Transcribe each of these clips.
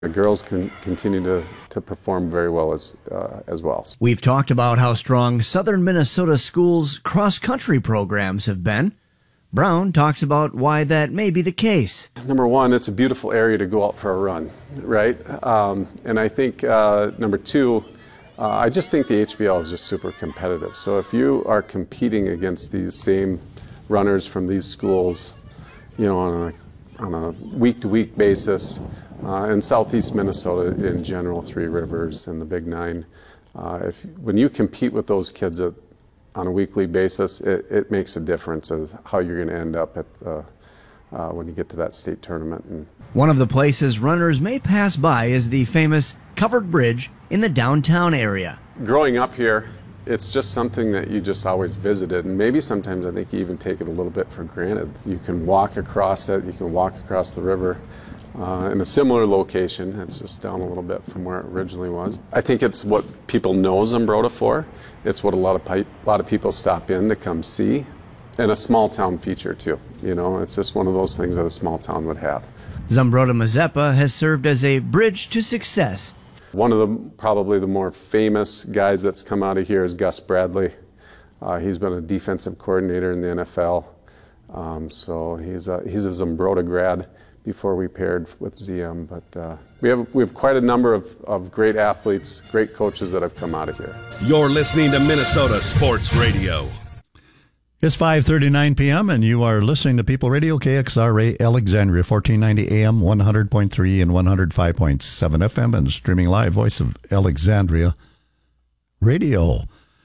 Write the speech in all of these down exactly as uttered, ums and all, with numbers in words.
The girls can continue to, to perform very well as uh, as well. We've talked about how strong Southern Minnesota schools' cross-country programs have been. Brown talks about why that may be the case. Number one, it's a beautiful area to go out for a run, right? Um, and I think, uh, number two, uh, I just think the H B L is just super competitive. So if you are competing against these same runners from these schools, you know, on a, on a week-to-week basis, Uh, in southeast Minnesota in general, Three Rivers and the Big Nine, uh, if when you compete with those kids at, on a weekly basis, it, it makes a difference as how you're going to end up at the, uh, when you get to that state tournament. And one of the places runners may pass by is the famous covered bridge in the downtown area. Growing up here, it's just something that you just always visited, and maybe sometimes I think you even take it a little bit for granted. You can walk across it, you can walk across the river. Uh, in a similar location. It's just down a little bit from where it originally was. I think it's what people know Zumbrota for. It's what a lot of a lot of people stop in to come see, and a small town feature too. You know, it's just one of those things that a small town would have. Zumbrota Mazeppa has served as a bridge to success. One of the probably the more famous guys that's come out of here is Gus Bradley. Uh, he's been a defensive coordinator in the N F L, um, so he's a, he's a Zumbrota grad before we paired with Z M, but uh, we have we have quite a number of, of great athletes, great coaches that have come out of here. You're listening to Minnesota Sports Radio. It's five thirty-nine p.m. and you are listening to People Radio, K X R A Alexandria, fourteen ninety A M, one hundred point three and one hundred five point seven F M, and streaming live, Voice of Alexandria Radio.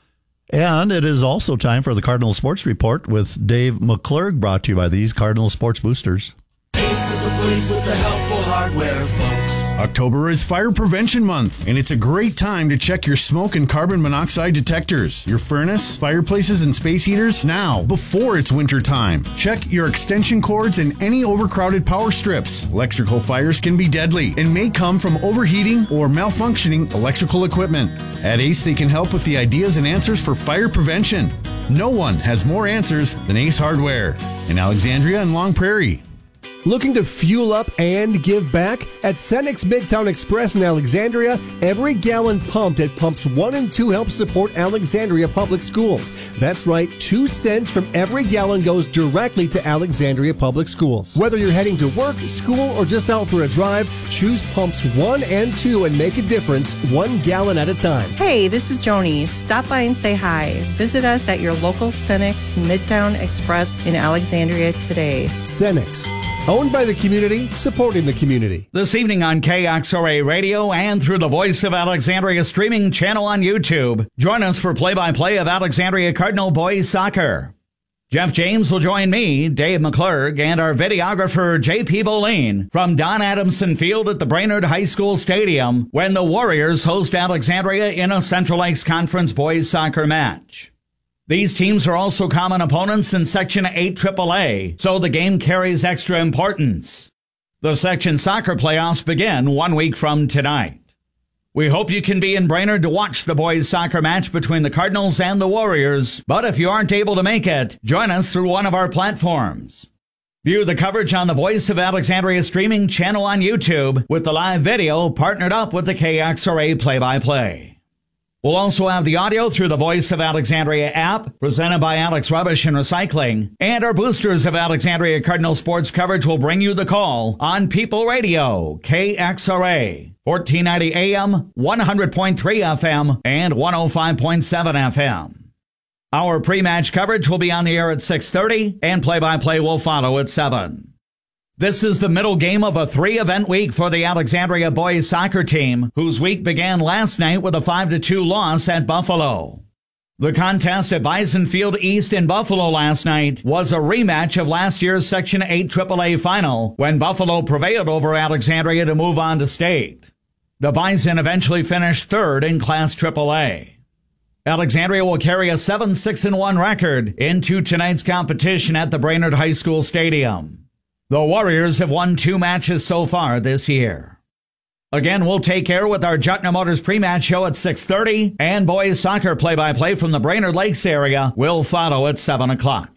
And it is also time for the Cardinal Sports Report with Dave McClurg, brought to you by these Cardinal Sports Boosters. Ace is the place with the helpful hardware, folks. October is Fire Prevention Month, and it's a great time to check your smoke and carbon monoxide detectors, your furnace, fireplaces, and space heaters now, before it's winter time. Check your extension cords and any overcrowded power strips. Electrical fires can be deadly and may come from overheating or malfunctioning electrical equipment. At Ace, they can help with the ideas and answers for fire prevention. No one has more answers than Ace Hardware in Alexandria and Long Prairie. Looking to fuel up and give back? At Cenex Midtown Express in Alexandria, every gallon pumped at pumps one and two helps support Alexandria Public Schools. That's right, two cents from every gallon goes directly to Alexandria Public Schools. Whether you're heading to work, school, or just out for a drive, choose pumps one and two and make a difference one gallon at a time. Hey, this is Joni. Stop by and say hi. Visit us at your local Cenex Midtown Express in Alexandria today. Cenex. Owned by the community, supporting the community. This evening on K X R A Radio and through the Voice of Alexandria streaming channel on YouTube, join us for play-by-play of Alexandria Cardinal boys soccer. Jeff James will join me, Dave McClurg, and our videographer, J P Boline, from Don Adamson Field at the Brainerd High School Stadium when the Warriors host Alexandria in a Central Lakes Conference boys soccer match. These teams are also common opponents in Section eight triple A, so the game carries extra importance. The Section Soccer playoffs begin one week from tonight. We hope you can be in Brainerd to watch the boys' soccer match between the Cardinals and the Warriors, but if you aren't able to make it, join us through one of our platforms. View the coverage on the Voice of Alexandria streaming channel on YouTube with the live video partnered up with the K X R A play-by-play. We'll also have the audio through the Voice of Alexandria app, presented by Alex Rubbish and Recycling. And our boosters of Alexandria Cardinal sports coverage will bring you the call on People Radio, K X R A, fourteen ninety A M, one hundred point three F M, and one oh five point seven F M. Our pre-match coverage will be on the air at six thirty, and play-by-play will follow at seven. This is the middle game of a three-event week for the Alexandria boys soccer team, whose week began last night with a five to two loss at Buffalo. The contest at Bison Field East in Buffalo last night was a rematch of last year's Section eight triple A final, when Buffalo prevailed over Alexandria to move on to state. The Bison eventually finished third in Class triple A. Alexandria will carry a seven six one record into tonight's competition at the Brainerd High School Stadium. The Warriors have won two matches so far this year. Again, we'll take care with our Jutna Motors pre-match show at six thirty, and boys soccer play-by-play from the Brainerd Lakes area will follow at seven o'clock.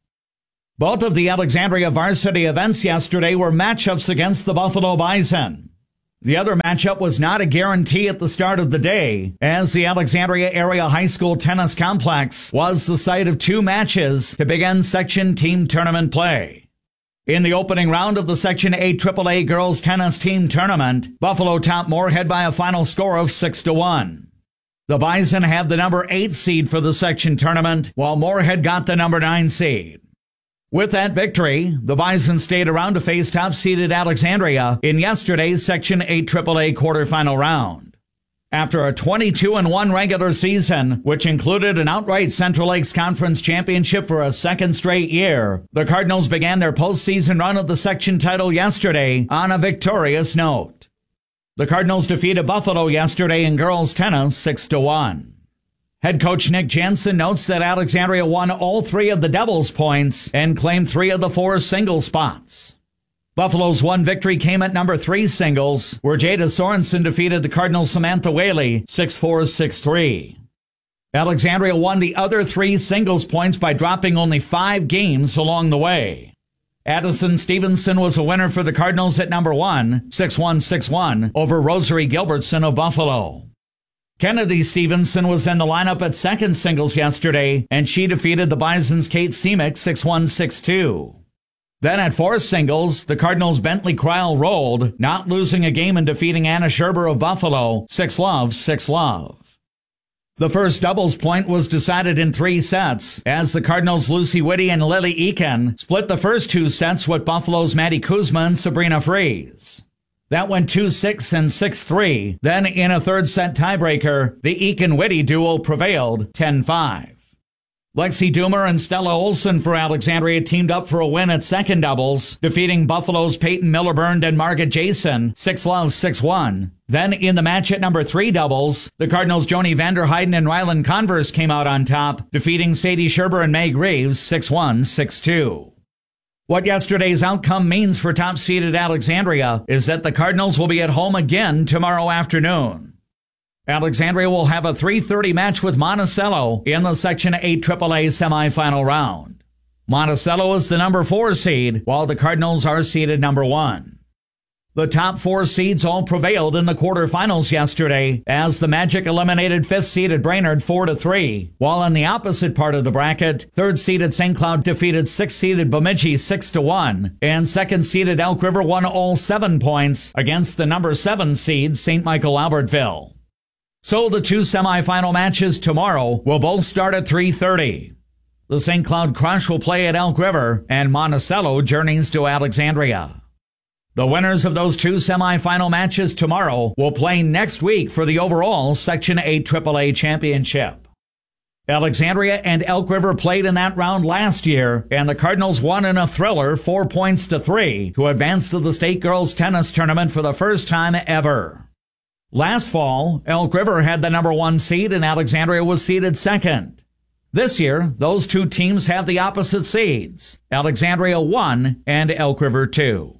Both of the Alexandria varsity events yesterday were matchups against the Buffalo Bison. The other matchup was not a guarantee at the start of the day, as the Alexandria Area High School Tennis Complex was the site of two matches to begin Section Team Tournament play. In the opening round of the Section A triple A Girls Tennis Team Tournament, Buffalo topped Moorhead by a final score of six to one. The Bison have the number eight seed for the section tournament, while Moorhead got the number nine seed. With that victory, the Bison stayed around to face top-seeded Alexandria in yesterday's Section eight triple A quarterfinal round. After a twenty-two and one regular season, which included an outright Central Lakes Conference championship for a second straight year, the Cardinals began their postseason run of the section title yesterday on a victorious note. The Cardinals defeated Buffalo yesterday in girls tennis six to one. Head coach Nick Jensen notes that Alexandria won all three of the Devils' points and claimed three of the four singles spots. Buffalo's one victory came at number three singles, where Jada Sorensen defeated the Cardinals' Samantha Whaley six four, six three. Alexandria won the other three singles points by dropping only five games along the way. Addison Stevenson was a winner for the Cardinals at number one, six one, six one, over Rosary Gilbertson of Buffalo. Kennedy Stevenson was in the lineup at second singles yesterday, and she defeated the Bison's Kate Semick six one, six two. Then at fourth singles, the Cardinals' Bentley Cryle rolled, not losing a game and defeating Anna Scherber of Buffalo six love, six love. The first doubles point was decided in three sets, as the Cardinals' Lucy Whitty and Lily Eakin split the first two sets with Buffalo's Maddie Kuzma and Sabrina Fries. That went two six and six three. Then in a third set tiebreaker, the Eakin-Whitty duo prevailed ten five. Lexi Doomer and Stella Olson for Alexandria teamed up for a win at second doubles, defeating Buffalo's Peyton Millerburn and Margaret Jason six love, six one. Then in the match at number three doubles, the Cardinals' Joni Vanderheiden and Rylan Converse came out on top, defeating Sadie Scherber and Meg Reeves six one, six two. What yesterday's outcome means for top-seeded Alexandria is that the Cardinals will be at home again tomorrow afternoon. Alexandria will have a three thirty match with Monticello in the Section eight triple A semifinal round. Monticello is the number four seed, while the Cardinals are seeded number one. The top four seeds all prevailed in the quarterfinals yesterday, as the Magic eliminated fifth-seeded Brainerd four to three, while in the opposite part of the bracket, third-seeded Saint Cloud defeated sixth-seeded Bemidji six to one, and second-seeded Elk River won all seven points against the number seven seed Saint Michael Albertville. So the two semifinal matches tomorrow will both start at three thirty. The Saint Cloud Crush will play at Elk River, and Monticello journeys to Alexandria. The winners of those two semifinal matches tomorrow will play next week for the overall Section eight triple A championship. Alexandria and Elk River played in that round last year, and the Cardinals won in a thriller four points to three to advance to the state girls tennis tournament for the first time ever. Last fall, Elk River had the number one seed and Alexandria was seeded second. This year, those two teams have the opposite seeds, Alexandria one and Elk River two.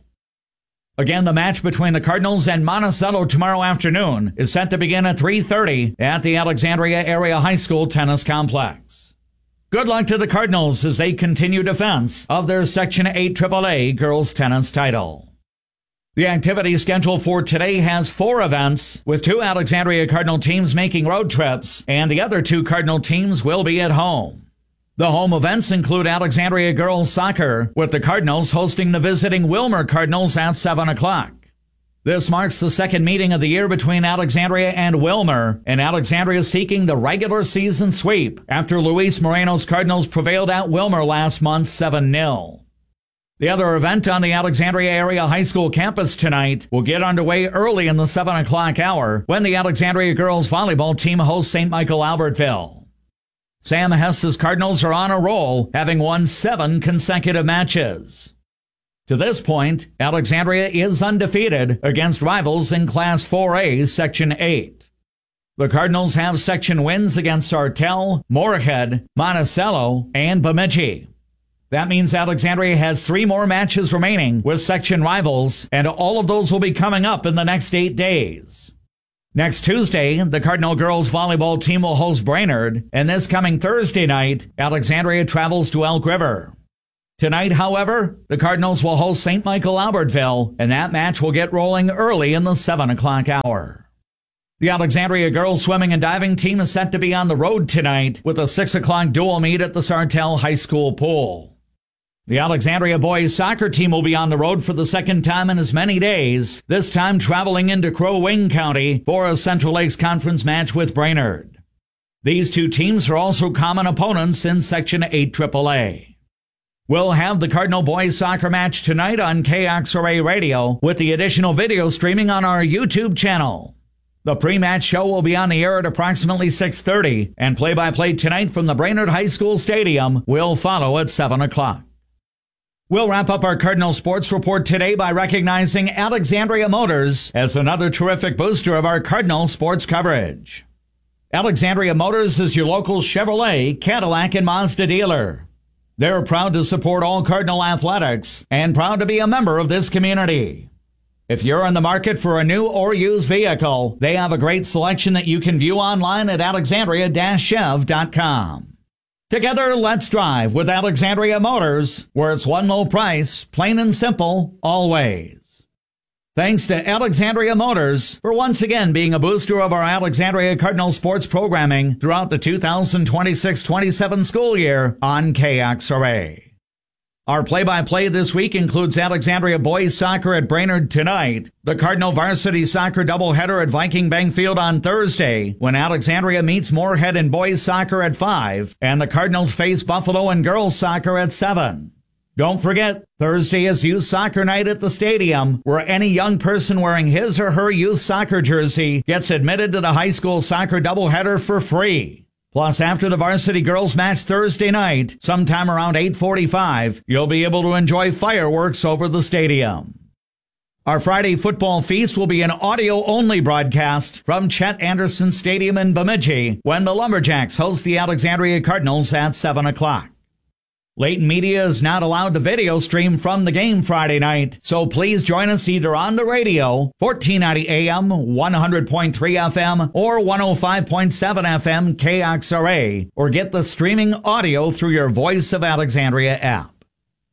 Again, the match between the Cardinals and Monticello tomorrow afternoon is set to begin at three thirty at the Alexandria Area High School Tennis Complex. Good luck to the Cardinals as they continue defense of their Section eight triple A girls tennis title. The activity schedule for today has four events, with two Alexandria Cardinal teams making road trips, and the other two Cardinal teams will be at home. The home events include Alexandria girls soccer, with the Cardinals hosting the visiting Wilmer Cardinals at seven o'clock. This marks the second meeting of the year between Alexandria and Wilmer, and Alexandria seeking the regular season sweep after Luis Moreno's Cardinals prevailed at Wilmer last month seven nil. The other event on the Alexandria Area High School campus tonight will get underway early in the seven o'clock hour when the Alexandria girls volleyball team hosts Saint Michael Albertville. Sam Hess's Cardinals are on a roll, having won seven consecutive matches. To this point, Alexandria is undefeated against rivals in Class four A, Section eight. The Cardinals have section wins against Sartell, Moorhead, Monticello, and Bemidji. That means Alexandria has three more matches remaining with section rivals, and all of those will be coming up in the next eight days. Next Tuesday, the Cardinal girls volleyball team will host Brainerd, and this coming Thursday night, Alexandria travels to Elk River. Tonight, however, the Cardinals will host Saint Michael Albertville, and that match will get rolling early in the seven o'clock hour. The Alexandria girls swimming and diving team is set to be on the road tonight with a six o'clock dual meet at the Sartell High School pool. The Alexandria boys soccer team will be on the road for the second time in as many days, this time traveling into Crow Wing County for a Central Lakes Conference match with Brainerd. These two teams are also common opponents in Section eight triple A. We'll have the Cardinal boys soccer match tonight on K X R A Radio with the additional video streaming on our YouTube channel. The pre-match show will be on the air at approximately six thirty, and play-by-play tonight from the Brainerd High School Stadium will follow at seven o'clock. We'll wrap up our Cardinal Sports Report today by recognizing Alexandria Motors as another terrific booster of our Cardinal sports coverage. Alexandria Motors is your local Chevrolet, Cadillac, and Mazda dealer. They're proud to support all Cardinal athletics and proud to be a member of this community. If you're in the market for a new or used vehicle, they have a great selection that you can view online at alexandria dash chev dot com. Together, let's drive with Alexandria Motors, where it's one low price, plain and simple, always. Thanks to Alexandria Motors for once again being a booster of our Alexandria Cardinal sports programming throughout the two thousand twenty-six twenty-seven school year on K X R A. Our play-by-play this week includes Alexandria boys soccer at Brainerd tonight, the Cardinal varsity soccer doubleheader at Viking Bank Field on Thursday, when Alexandria meets Moorhead in boys soccer at five, and the Cardinals face Buffalo in girls soccer at seven. Don't forget, Thursday is youth soccer night at the stadium, where any young person wearing his or her youth soccer jersey gets admitted to the high school soccer doubleheader for free. Plus, after the varsity girls match Thursday night, sometime around eight forty-five, you'll be able to enjoy fireworks over the stadium. Our Friday football feast will be an audio-only broadcast from Chet Anderson Stadium in Bemidji when the Lumberjacks host the Alexandria Cardinals at seven o'clock. Layton Media is not allowed to video stream from the game Friday night, so please join us either on the radio, fourteen ninety A M, one hundred point three F M, or one oh five point seven F M K X R A, or get the streaming audio through your Voice of Alexandria app.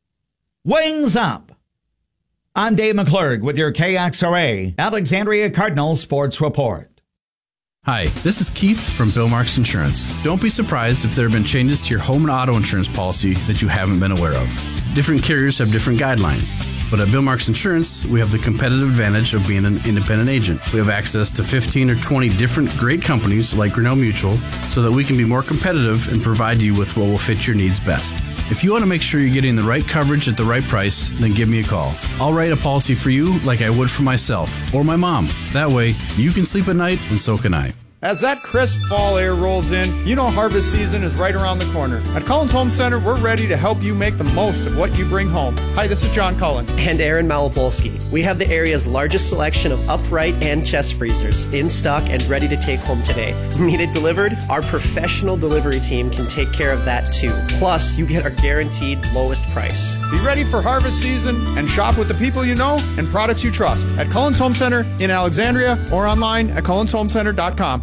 Wings up! I'm Dave McClurg with your K X R A Alexandria Cardinal Sports Report. Hi, this is Keith from Bill Marks Insurance. Don't be surprised if there have been changes to your home and auto insurance policy that you haven't been aware of. Different carriers have different guidelines, but at Bill Marks Insurance, we have the competitive advantage of being an independent agent. We have access to fifteen or twenty different great companies like Grinnell Mutual so that we can be more competitive and provide you with what will fit your needs best. If you want to make sure you're getting the right coverage at the right price, then give me a call. I'll write a policy for you like I would for myself or my mom. That way, you can sleep at night and so can I. As that crisp fall air rolls in, you know harvest season is right around the corner. At Collins Home Center, we're ready to help you make the most of what you bring home. Hi, this is John Cullen. And Aaron Malopolsky. We have the area's largest selection of upright and chest freezers in stock and ready to take home today. Need it delivered? Our professional delivery team can take care of that too. Plus, you get our guaranteed lowest price. Be ready for harvest season and shop with the people you know and products you trust at Collins Home Center in Alexandria or online at collins home center dot com.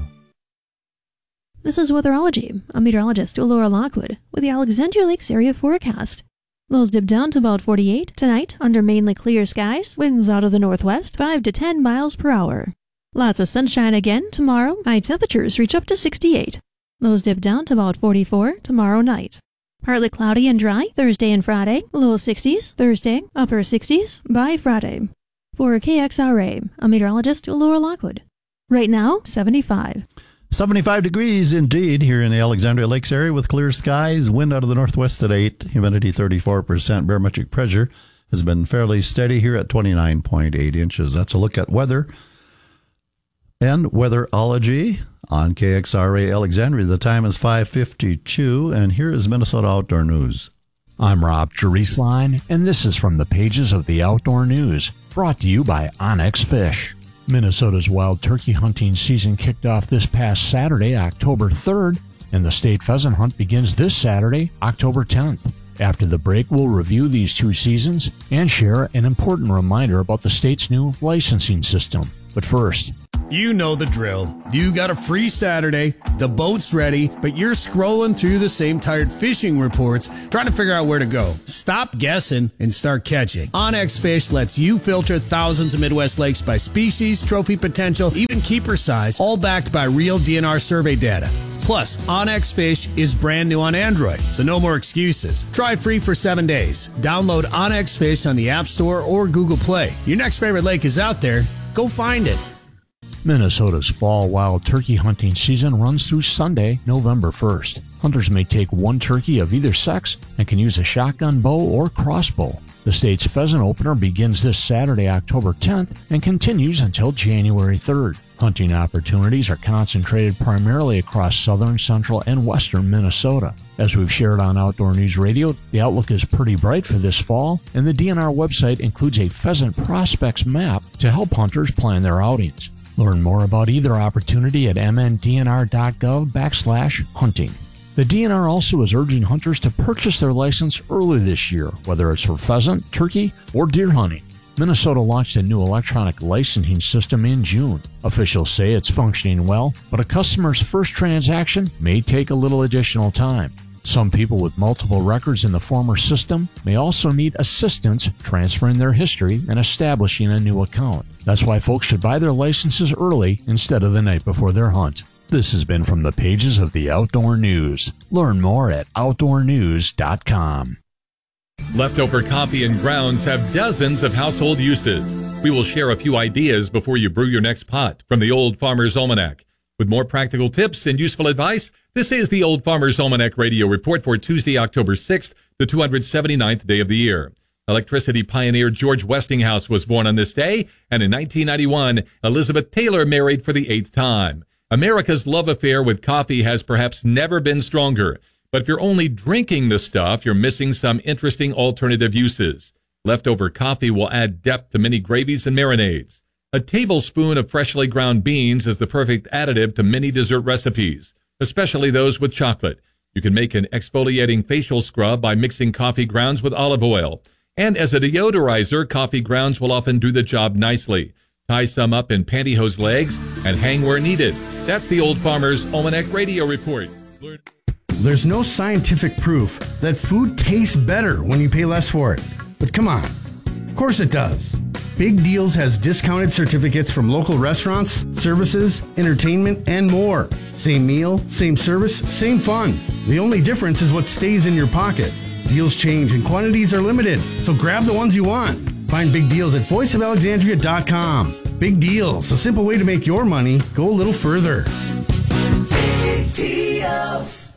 This is Weatherology. I'm meteorologist Laura Lockwood with the Alexandria Lakes area forecast. Lows dip down to about forty-eight tonight under mainly clear skies, winds out of the northwest, five to ten miles per hour. Lots of sunshine again tomorrow. High temperatures reach up to sixty-eight. Lows dip down to about forty-four tomorrow night. Partly cloudy and dry Thursday and Friday, low sixties Thursday, upper sixties by Friday. For K X R A, I'm meteorologist Laura Lockwood. Right now, seventy-five. seventy-five degrees indeed here in the Alexandria Lakes area with clear skies, wind out of the northwest at eight, humidity thirty-four percent, barometric pressure has been fairly steady here at twenty-nine point eight inches. That's a look at weather and weatherology on K X R A Alexandria. The time is five fifty-two, and here is Minnesota Outdoor News. I'm Rob Jerisline, and this is from the pages of the Outdoor News, brought to you by Onyx Fish. Minnesota's wild turkey hunting season kicked off this past Saturday, October third, and the state pheasant hunt begins this Saturday, October tenth. After the break, we'll review these two seasons and share an important reminder about the state's new licensing system. But first, You know the drill. You got a free Saturday, the boat's ready, but you're scrolling through the same tired fishing reports trying to figure out where to go. Stop guessing and start catching. Onyx Fish lets you filter thousands of Midwest lakes by species, trophy potential, even keeper size, all backed by real D N R survey data. Plus, Onyx Fish is brand new on Android, so no more excuses. Try it free for seven days. Download Onyx Fish on the App Store or Google Play. Your next favorite lake is out there. Go find it. Minnesota's fall wild turkey hunting season runs through Sunday, November first. Hunters may take one turkey of either sex and can use a shotgun bow or crossbow. The state's pheasant opener begins this Saturday, October tenth, and continues until January third. Hunting opportunities are concentrated primarily across southern, central, and western Minnesota. As we've shared on Outdoor News Radio, the outlook is pretty bright for this fall, and the D N R website includes a pheasant prospects map to help hunters plan their outings. Learn more about either opportunity at m n d n r dot gov backslash hunting. The D N R also is urging hunters to purchase their license early this year, whether it's for pheasant, turkey, or deer hunting. Minnesota launched a new electronic licensing system in June. Officials say it's functioning well, but a customer's first transaction may take a little additional time. Some people with multiple records in the former system may also need assistance transferring their history and establishing a new account. That's why folks should buy their licenses early instead of the night before their hunt. This has been from the pages of the Outdoor News. Learn more at outdoor news dot com. Leftover coffee and grounds have dozens of household uses. We will share a few ideas before you brew your next pot from the Old Farmer's Almanac. With more practical tips and useful advice, this is the Old Farmer's Almanac Radio Report for Tuesday, October sixth, the two hundred seventy-ninth day of the year. Electricity pioneer George Westinghouse was born on this day, and in nineteen ninety-one, Elizabeth Taylor married for the eighth time. America's love affair with coffee has perhaps never been stronger. But if you're only drinking the stuff, you're missing some interesting alternative uses. Leftover coffee will add depth to many gravies and marinades. A tablespoon of freshly ground beans is the perfect additive to many dessert recipes, especially those with chocolate. You can make an exfoliating facial scrub by mixing coffee grounds with olive oil. And as a deodorizer, coffee grounds will often do the job nicely. Tie some up in pantyhose legs and hang where needed. That's the Old Farmer's Almanac Radio Report. Learn- There's no scientific proof that food tastes better when you pay less for it. But come on, of course it does. Big Deals has discounted certificates from local restaurants, services, entertainment, and more. Same meal, same service, same fun. The only difference is what stays in your pocket. Deals change and quantities are limited, so grab the ones you want. Find Big Deals at voice of alexandria dot com. Big Deals, a simple way to make your money go a little further. Big Deals.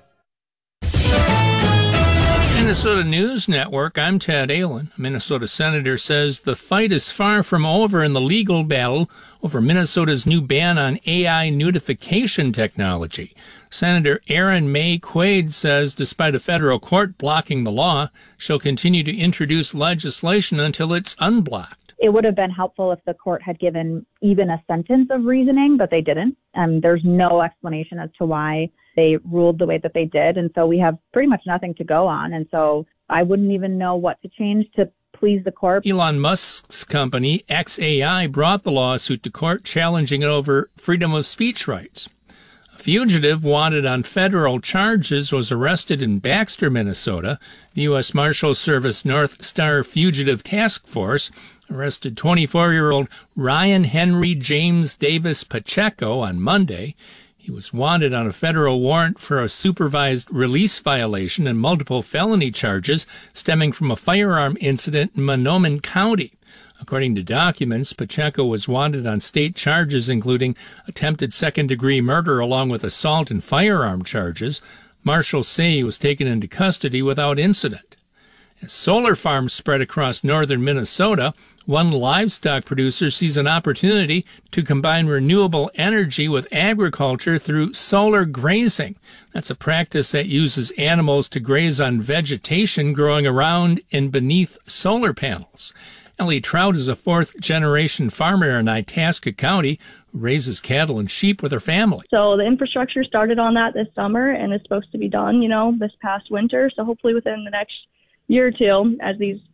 Minnesota News Network, I'm Ted Allen. A Minnesota senator says the fight is far from over in the legal battle over Minnesota's new ban on A I nudification technology. Senator Erin May Quaid says despite a federal court blocking the law, she'll continue to introduce legislation until it's unblocked. It would have been helpful if the court had given even a sentence of reasoning, but they didn't. Um, there's no explanation as to why they ruled the way that they did. And so we have pretty much nothing to go on. And so I wouldn't even know what to change to please the court. Elon Musk's company, X A I, brought the lawsuit to court, challenging it over freedom of speech rights. A fugitive wanted on federal charges was arrested in Baxter, Minnesota. The U S Marshal Service North Star Fugitive Task Force arrested twenty-four-year-old Ryan Henry James Davis Pacheco on Monday. He was wanted on a federal warrant for a supervised release violation and multiple felony charges stemming from a firearm incident in Mahnomen County. According to documents, Pacheco was wanted on state charges including attempted second-degree murder along with assault and firearm charges. Marshals say he was taken into custody without incident. As solar farms spread across northern Minnesota, one livestock producer sees an opportunity to combine renewable energy with agriculture through solar grazing. That's a practice that uses animals to graze on vegetation growing around and beneath solar panels. Ellie Trout is a fourth-generation farmer in Itasca County who raises cattle and sheep with her family. So the infrastructure started on that this summer and is supposed to be done, you know, this past winter. So hopefully within the next year or two, as these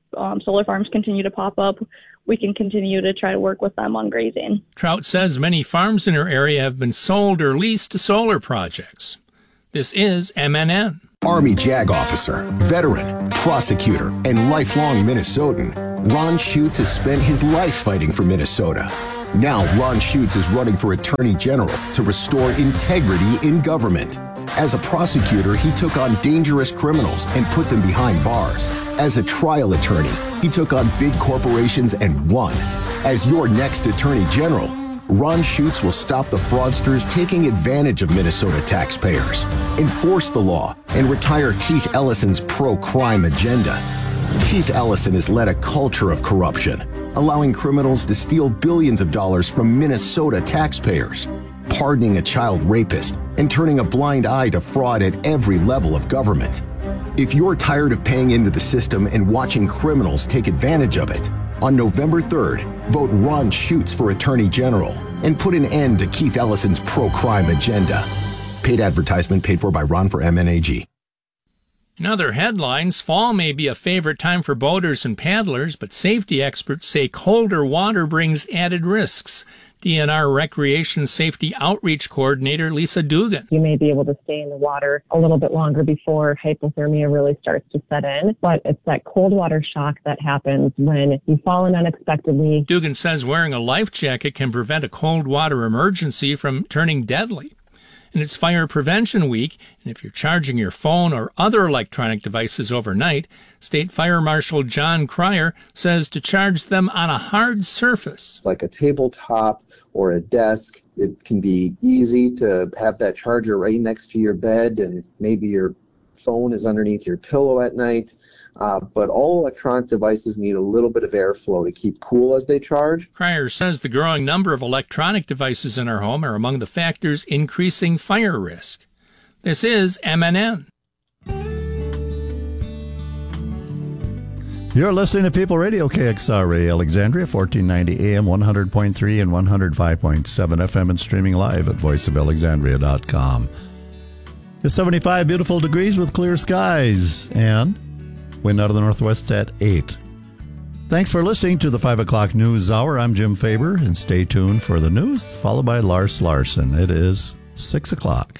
um, solar farms continue to pop up, we can continue to try to work with them on grazing. Trout says many farms in her area have been sold or leased to solar projects. This is M N N. Army JAG officer, veteran, prosecutor, and lifelong Minnesotan, Ron Schutz has spent his life fighting for Minnesota. Now Ron Schutz is running for Attorney General to restore integrity in government. As a prosecutor, he took on dangerous criminals and put them behind bars. As a trial attorney, he took on big corporations and won. As your next Attorney General, Ron Schutz will stop the fraudsters taking advantage of Minnesota taxpayers, enforce the law, and retire Keith Ellison's pro-crime agenda. Keith Ellison has led a culture of corruption, allowing criminals to steal billions of dollars from Minnesota taxpayers, pardoning a child rapist, and turning a blind eye to fraud at every level of government. If you're tired of paying into the system and watching criminals take advantage of it, on November third, vote Ron Schutz for Attorney General and put an end to Keith Ellison's pro-crime agenda. Paid advertisement paid for by Ron for M N A G. In other headlines, fall may be a favorite time for boaters and paddlers, but safety experts say colder water brings added risks. D N R Recreation Safety Outreach Coordinator Lisa Dugan. You may be able to stay in the water a little bit longer before hypothermia really starts to set in, but it's that cold water shock that happens when you fall in unexpectedly. Dugan says wearing a life jacket can prevent a cold water emergency from turning deadly. And it's Fire Prevention Week, and if you're charging your phone or other electronic devices overnight, State Fire Marshal John Cryer says to charge them on a hard surface. Like a tabletop or a desk, it can be easy to have that charger right next to your bed, and maybe your phone is underneath your pillow at night. Uh, but all electronic devices need a little bit of airflow to keep cool as they charge. Cryer says the growing number of electronic devices in our home are among the factors increasing fire risk. This is M N N. You're listening to People Radio, K X R A Alexandria, fourteen ninety A M, one hundred point three and one hundred five point seven F M, and streaming live at voice of alexandria dot com. It's seventy-five beautiful degrees with clear skies, and wind out of the northwest at eight. Thanks for listening to the five o'clock News Hour. I'm Jim Faber, and stay tuned for the news, followed by Lars Larson. It is six o'clock.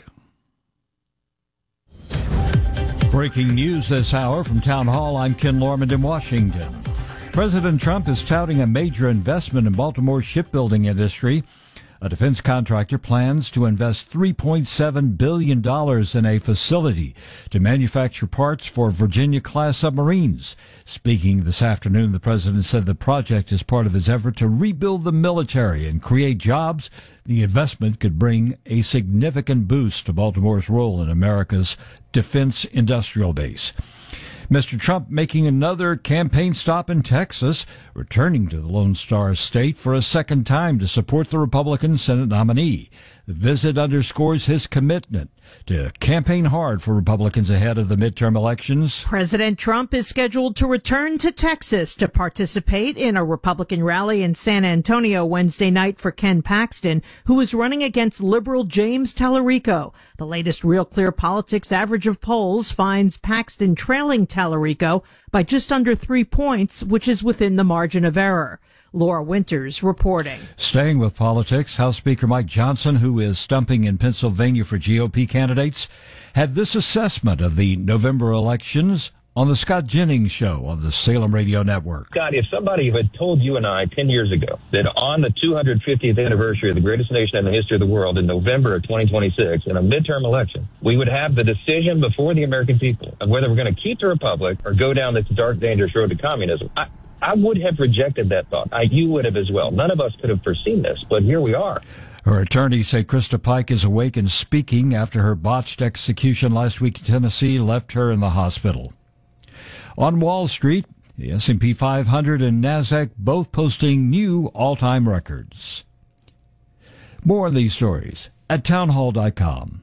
Breaking news this hour from Town Hall, I'm Ken Lormand in Washington. President Trump is touting a major investment in Baltimore's shipbuilding industry. A defense contractor plans to invest three point seven billion dollars in a facility to manufacture parts for Virginia-class submarines. Speaking this afternoon, the president said the project is part of his effort to rebuild the military and create jobs. The investment could bring a significant boost to Baltimore's role in America's defense industrial base. Mister Trump making another campaign stop in Texas, returning to the Lone Star State for a second time to support the Republican Senate nominee. The visit underscores his commitment to campaign hard for Republicans ahead of the midterm elections. President Trump is scheduled to return to Texas to participate in a Republican rally in San Antonio Wednesday night for Ken Paxton, who is running against liberal James Tallarico. The latest Real Clear Politics average of polls finds Paxton trailing Tallarico by just under three points, which is within the margin of error. Laura Winters reporting. Staying with politics, House Speaker Mike Johnson, who is stumping in Pennsylvania for G O P candidates, had this assessment of the November elections on the Scott Jennings Show on the Salem Radio Network. Scott, if somebody had told you and I ten years ago that on the two hundred fiftieth anniversary of the greatest nation in the history of the world in November of twenty twenty-six, in a midterm election, we would have the decision before the American people of whether we're going to keep the republic or go down this dark, dangerous road to communism, I, I would have rejected that thought. I, you would have as well. None of us could have foreseen this, but here we are. Her attorneys say Krista Pike is awake and speaking after her botched execution last week in Tennessee left her in the hospital. On Wall Street, the S and P five hundred and NASDAQ both posting new all-time records. More on these stories at townhall dot com.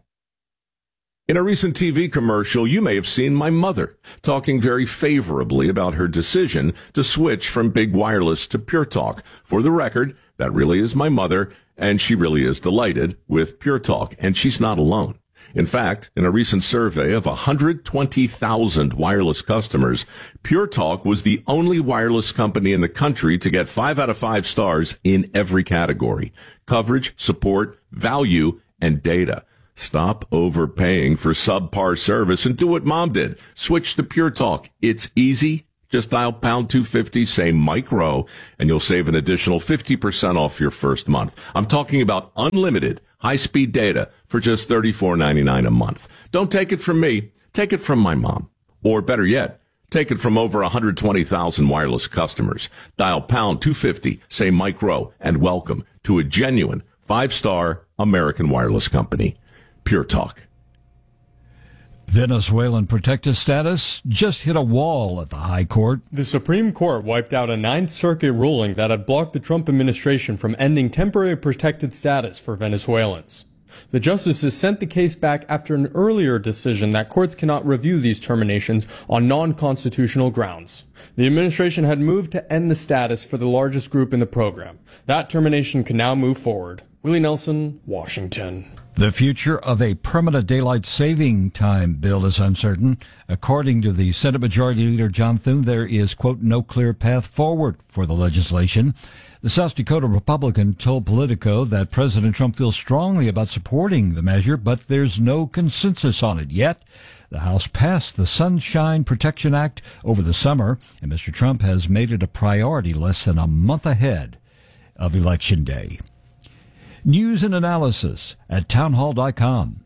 In a recent T V commercial, you may have seen my mother talking very favorably about her decision to switch from Big Wireless to Pure Talk. For the record, that really is my mother, and she really is delighted with Pure Talk, and she's not alone. In fact, in a recent survey of one hundred twenty thousand wireless customers, Pure Talk was the only wireless company in the country to get five out of five stars in every category: coverage, support, value, and data. Stop overpaying for subpar service and do what Mom did. Switch to Pure Talk. It's easy. Just dial pound two fifty, say Mike Rowe, and you'll save an additional fifty percent off your first month. I'm talking about unlimited high-speed data for just thirty-four ninety-nine a month. Don't take it from me. Take it from my mom. Or better yet, take it from over one hundred twenty thousand wireless customers. Dial pound two fifty, say Mike Rowe, and welcome to a genuine five-star American wireless company. Pure Talk. Venezuelan protected status just hit a wall at the High Court. The Supreme Court wiped out a Ninth Circuit ruling that had blocked the Trump administration from ending temporary protected status for Venezuelans. The justices sent the case back after an earlier decision that courts cannot review these terminations on non-constitutional grounds. The administration had moved to end the status for the largest group in the program. That termination can now move forward. Willie Nelson, Washington. The future of a permanent daylight saving time bill is uncertain. According to the Senate Majority Leader John Thune, there is, quote, no clear path forward for the legislation. The South Dakota Republican told Politico that President Trump feels strongly about supporting the measure, but there's no consensus on it yet. The House passed the Sunshine Protection Act over the summer, and Mister Trump has made it a priority less than a month ahead of Election Day. News and analysis at townhall dot com.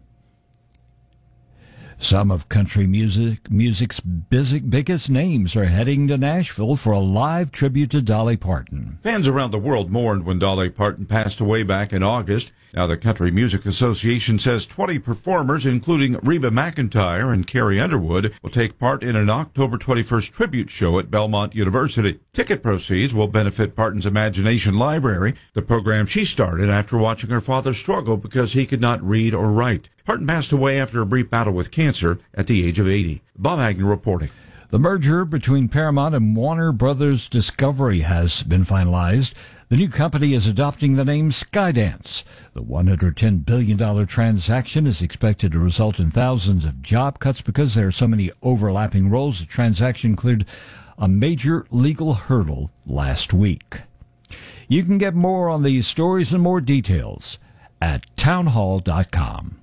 Some of country music music's busy, biggest names are heading to Nashville for a live tribute to Dolly Parton. Fans around the world mourned when Dolly Parton passed away back in August. Now the Country Music Association says twenty performers, including Reba McEntire and Carrie Underwood, will take part in an October twenty-first tribute show at Belmont University. Ticket proceeds will benefit Parton's Imagination Library, the program she started after watching her father struggle because he could not read or write. Parton passed away after a brief battle with cancer at the age of eighty. Bob Agnew reporting. The merger between Paramount and Warner Brothers Discovery has been finalized. The new company is adopting the name Skydance. The one hundred ten billion dollars transaction is expected to result in thousands of job cuts because there are so many overlapping roles. The transaction cleared a major legal hurdle last week. You can get more on these stories and more details at townhall dot com.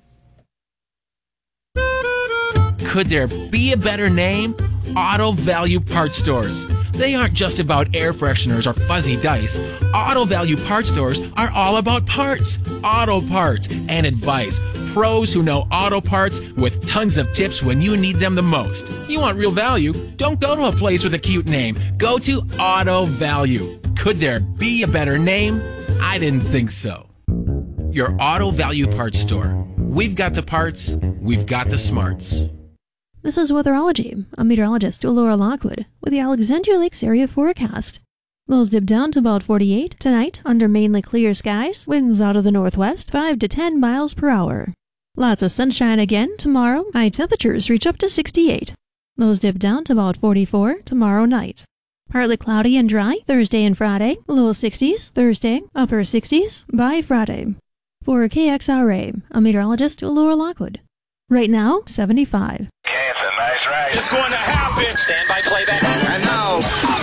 Could there be a better name? Auto Value Parts Stores. They aren't just about air fresheners or fuzzy dice. Auto Value Parts Stores are all about parts, auto parts, and advice. Pros who know auto parts with tons of tips when you need them the most. You want real value? Don't go to a place with a cute name. Go to Auto Value. Could there be a better name? I didn't think so. Your Auto Value Parts Store. We've got the parts. We've got the smarts. This is Weatherology. I'm meteorologist Laura Lockwood with the Alexandria Lakes area forecast. Lows dip down to about forty-eight tonight under mainly clear skies. Winds out of the northwest, five to ten miles per hour. Lots of sunshine again tomorrow. High temperatures reach up to sixty-eight. Lows dip down to about forty-four tomorrow night. Partly cloudy and dry Thursday and Friday. Low sixties Thursday, upper sixties by Friday. For K X R A, I'm meteorologist Laura Lockwood. Right now, seventy-five. Okay, it's a nice ride. It's going to happen. Stand by playback. And now,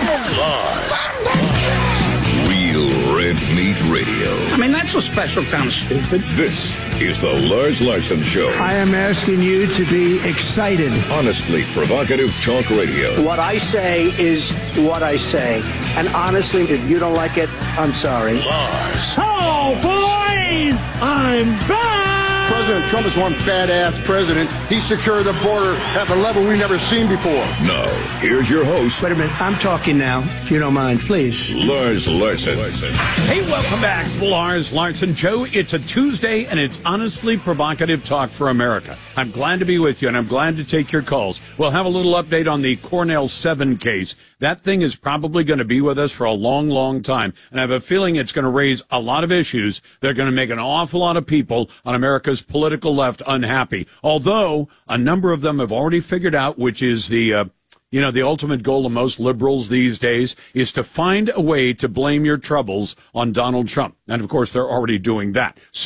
Lars. Real Red Meat Radio. I mean, that's a special kind of stupid. This is the Lars Larson Show. I am asking you to be excited. Honestly provocative talk radio. What I say is what I say. And honestly, if you don't like it, I'm sorry. Lars. Oh, boys! I'm back! President Trump is one badass president. He secured the border at a level we've never seen before. Now, here's your host. Wait a minute. I'm talking now, if you don't mind, please. Lars Larson. Hey, welcome back to the Lars Larson Show. It's a Tuesday, and it's honestly provocative talk for America. I'm glad to be with you, and I'm glad to take your calls. We'll have a little update on the Cornell seven case. That thing is probably going to be with us for a long, long time. And I have a feeling it's going to raise a lot of issues that are going to make an awful lot of people on America's political left unhappy. Although a number of them have already figured out, which is the, uh, you know, the ultimate goal of most liberals these days is to find a way to blame your troubles on Donald Trump. And of course, they're already doing that. So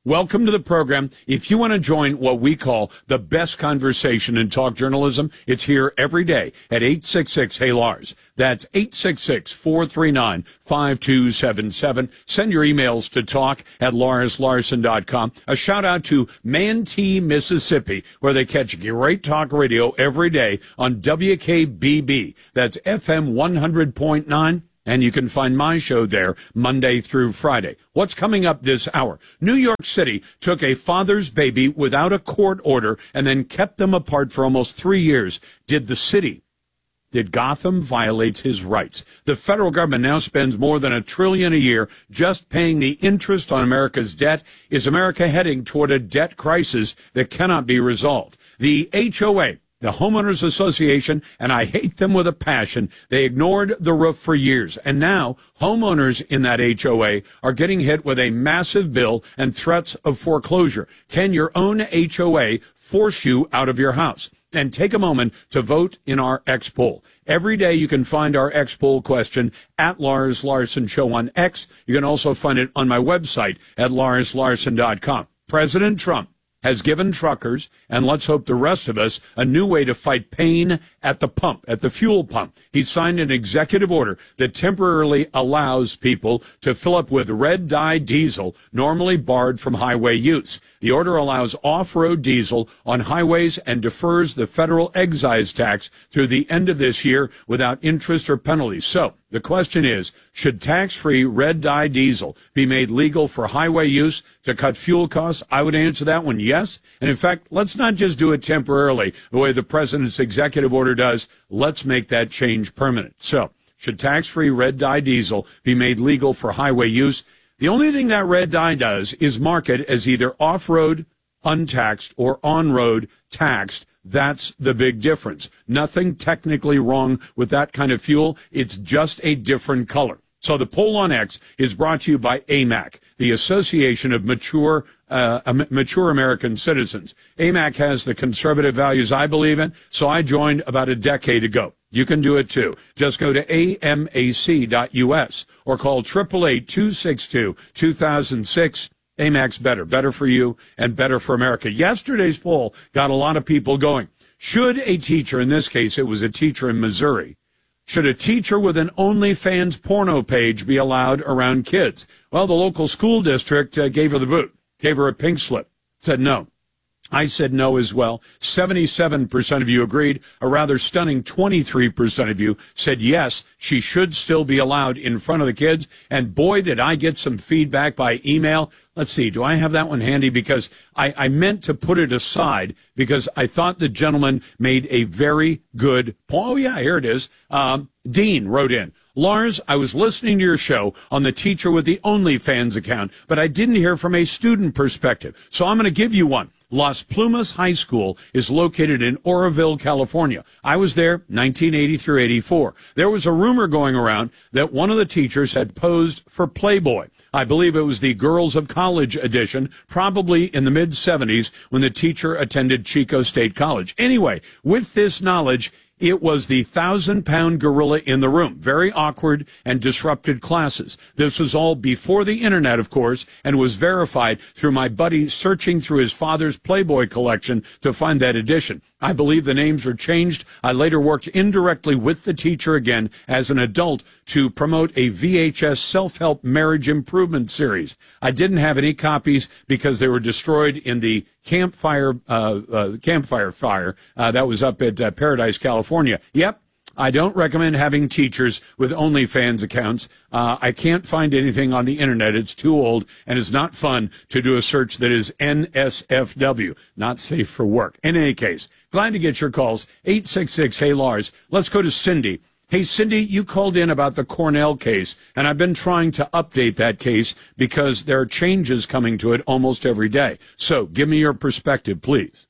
welcome to the program. If you want to join what we call the best conversation in talk journalism, it's here every day at eight six six, hey Lars. That's eight six six, four three nine, five two seven seven. Send your emails to talk at lars larson dot com. A shout out to Manatee, Mississippi, where they catch great talk radio every day on W K B B. That's F M one hundred point nine. And you can find my show there Monday through Friday. What's coming up this hour? New York City took a father's baby without a court order and then kept them apart for almost three years. Did the city, did Gotham violate his rights? The federal government now spends more than a trillion a year just paying the interest on America's debt. Is America heading toward a debt crisis that cannot be resolved? The H O A, the Homeowners Association, and I hate them with a passion, they ignored the roof for years. And now homeowners in that H O A are getting hit with a massive bill and threats of foreclosure. Can your own H O A force you out of your house? And take a moment to vote in our X poll. Every day you can find our X poll question at Lars Larson Show on X. You can also find it on my website at lars larson dot com. President Trump has given truckers, and let's hope the rest of us, a new way to fight pain at the pump, at the fuel pump. He signed an executive order that temporarily allows people to fill up with red dye diesel, normally barred from highway use. The order allows off-road diesel on highways and defers the federal excise tax through the end of this year without interest or penalties. So the question is, should tax-free red dye diesel be made legal for highway use to cut fuel costs? I would answer that one yes. And in fact, let's not just do it temporarily the way the president's executive order does. Let's make that change permanent. So should tax-free red dye diesel be made legal for highway use? The only thing that red dye does is mark it as either off-road, untaxed, or on-road, taxed. That's the big difference. Nothing technically wrong with that kind of fuel. It's just a different color. So the poll on X is brought to you by A M A C, the Association of Mature uh, Mature American Citizens. A M A C has the conservative values I believe in, so I joined about a decade ago. You can do it too. Just go to A M A C dot U S or call eight eight eight, two six two, two thousand six. A M A C's better, better for you and better for America. Yesterday's poll got a lot of people going. Should a teacher, in this case it was a teacher in Missouri, should a teacher with an OnlyFans porno page be allowed around kids? Well, the local school district uh, gave her the boot, gave her a pink slip, said no. I said no as well. seventy-seven percent of you agreed. A rather stunning twenty-three percent of you said yes, she should still be allowed in front of the kids. And boy, did I get some feedback by email. Let's see, do I have that one handy? Because I, I meant to put it aside because I thought the gentleman made a very good point. Oh, yeah, here it is. Um, Dean wrote in. Lars, I was listening to your show on the teacher with the OnlyFans account, but I didn't hear from a student perspective. So I'm going to give you one. Las Plumas High School is located in Oroville, California. I was there nineteen eighty through eighty-four. There was a rumor going around that one of the teachers had posed for Playboy. I believe it was the Girls of College edition, probably in the mid-seventies when the teacher attended Chico State College. Anyway, with this knowledge, it was the thousand-pound gorilla in the room. Very awkward and disrupted classes. This was all before the Internet, of course, and was verified through my buddy searching through his father's Playboy collection to find that edition. I believe the names were changed. I later worked indirectly with the teacher again as an adult to promote a V H S self-help marriage improvement series. I didn't have any copies because they were destroyed in the campfire uh, uh, campfire fire uh, that was up at uh, Paradise, California. Yep. I don't recommend having teachers with OnlyFans accounts. Uh, I can't find anything on the Internet. It's too old, and it's not fun to do a search that is N S F W, not safe for work. In any case, glad to get your calls. eight six six, hey Lars. Let's go to Cindy. Hey, Cindy, you called in about the Cornell case, and I've been trying to update that case because there are changes coming to it almost every day. So give me your perspective, please.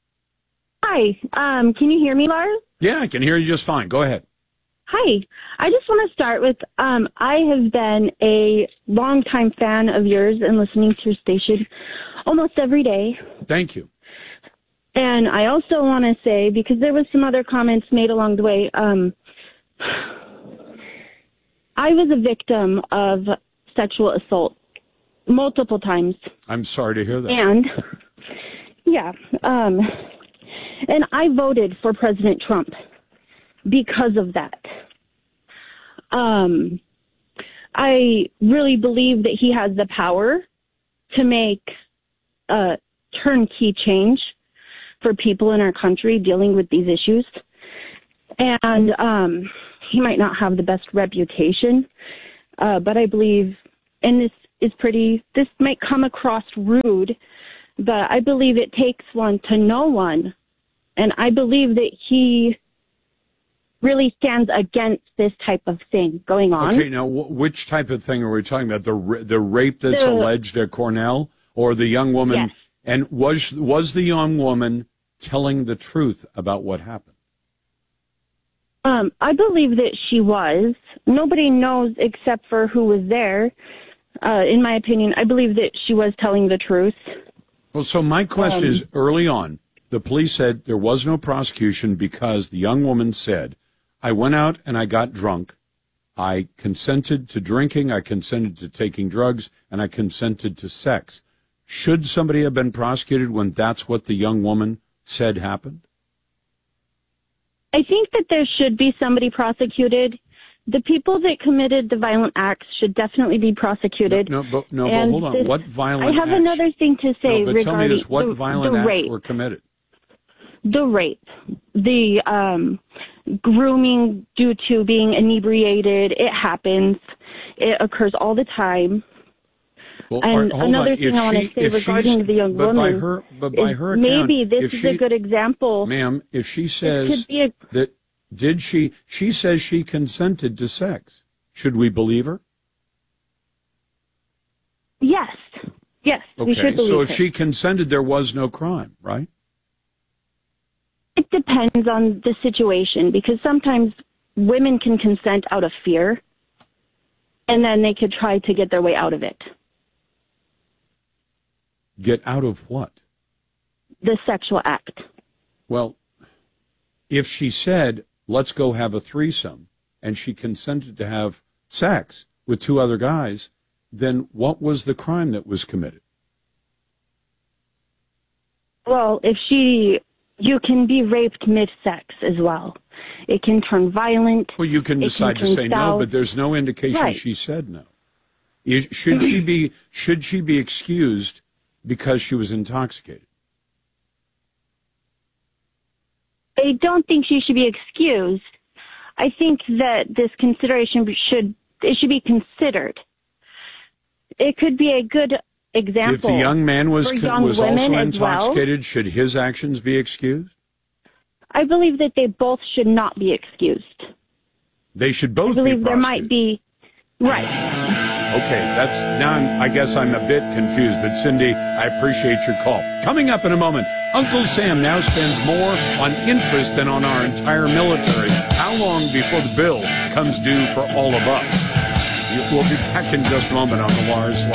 Hi. Um, can you hear me, Lars? Yeah, I can hear you just fine. Go ahead. Hi. I just want to start with, um, I have been a longtime fan of yours and listening to your station almost every day. Thank you. And I also want to say, because there was some other comments made along the way, um, I was a victim of sexual assault multiple times. I'm sorry to hear that. And, yeah, um, and I voted for President Trump because of that. Um, I really believe that he has the power to make a turnkey change for people in our country dealing with these issues. And um, he might not have the best reputation, uh, but I believe, and this is pretty, this might come across rude, but I believe it takes one to know one. And I believe that he really stands against this type of thing going on. Okay, now, wh- which type of thing are we talking about? The ra- the rape that's The- alleged at Cornell, or the young woman? Yes. And was was the young woman telling the truth about what happened? Um, I believe that she was. Nobody knows except for who was there. Uh, in my opinion, I believe that she was telling the truth. Well, so my question Um, is, early on, the police said there was no prosecution because the young woman said, I went out and I got drunk. I consented to drinking, I consented to taking drugs, and I consented to sex. Should somebody have been prosecuted when that's what the young woman said happened? I think that there should be somebody prosecuted. The people that committed the violent acts should definitely be prosecuted. No, but, no, but And hold on. this- what violent I have acts? another thing to say No, but regarding tell me this, what the, violent the acts rape. were committed? The rape, the um, grooming due to being inebriated. It happens. It occurs all the time. Well, and all right, hold another on. thing If I want she- to say if regarding she's- the young but woman by her, but by is her account, maybe this if is she- a good example. Ma'am, if she says could be a- that, did she, she says she consented to sex. Should we believe her? Yes, yes, we Okay, should believe so if her. she consented, there was no crime, right? It depends on the situation because sometimes women can consent out of fear, and then they could try to get their way out of it. Get out of what? The sexual act. Well, if she said, let's go have a threesome, and she consented to have sex with two other guys, then what was the crime that was committed? Well, if she, you can be raped mid-sex as well. It can turn violent. Well, you can It decide to turn say no, south. but there's no indication Right. she said no. Is, should she be should she be excused because she was intoxicated? I don't think she should be excused. I think that this consideration should it should be considered. It could be a good example. If the young man was for young was women also as well. intoxicated, should his actions be excused? I believe that they both should not be excused. They should both I believe be there prosecuted. might be right. Okay, that's now. I'm, I guess I'm a bit confused, but Cindy, I appreciate your call. Coming up in a moment, Uncle Sam now spends more on interest than on our entire military. How long before the bill comes due for all of us? We'll be back in just a moment on the Lars